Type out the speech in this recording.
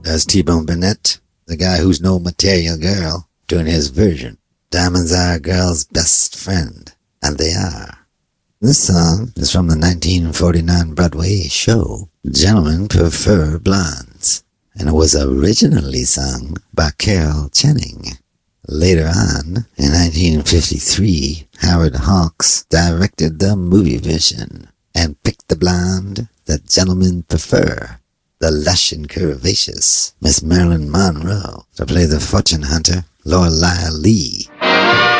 There's T-Bone Burnett, the guy who's no material girl, doing his version. Diamonds are a girl's best friend, and they are. This song is from the 1949 Broadway show, Gentlemen Prefer Blondes, and it was originally sung by Carol Channing. Later on, in 1953, Howard Hawks directed the movie version and picked the blonde that gentlemen prefer, the lush and curvaceous Miss Marilyn Monroe, to play the fortune hunter Lorelei Lee.